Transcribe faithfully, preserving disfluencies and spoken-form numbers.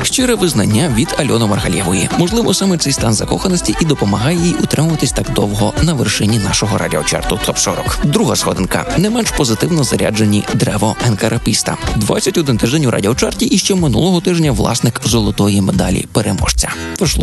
Щире визнання від Альони Маргалєвої. Можливо, саме цей стан закоханості і допомагає їй утримуватись так довго на вершині нашого радіочарту топ сорок. Друга сходинка. Не менш позитивно заряджені Древо Енкарапіста. двадцять один тиждень у радіочарті і ще минулого тижня власник золотої медалі переможця. Тож